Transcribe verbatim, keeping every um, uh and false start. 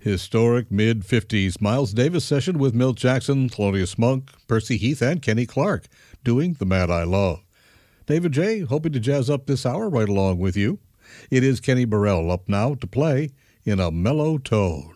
Historic mid-fifties Miles Davis session with Milt Jackson, Thelonious Monk, Percy Heath, and Kenny Clark doing The Man I Love. David J. hoping to jazz up this hour right along with you. It is Kenny Burrell up now to play In a Mellow Tone.